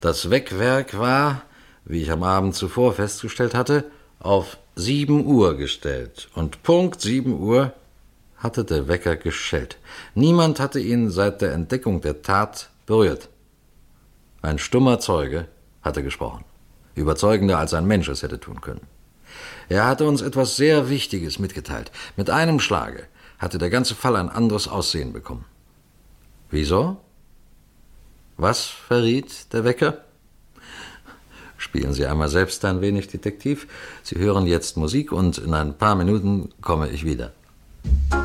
Das Weckwerk war, wie ich am Abend zuvor festgestellt hatte, auf 7 Uhr gestellt. Und Punkt 7 Uhr hatte der Wecker geschellt. Niemand hatte ihn seit der Entdeckung der Tat berührt. Ein stummer Zeuge hatte gesprochen. Überzeugender, als ein Mensch es hätte tun können. Er hatte uns etwas sehr Wichtiges mitgeteilt. Mit einem Schlage hatte der ganze Fall ein anderes Aussehen bekommen. Wieso? Was verriet der Wecker? Spielen Sie einmal selbst ein wenig Detektiv. Sie hören jetzt Musik und in ein paar Minuten komme ich wieder.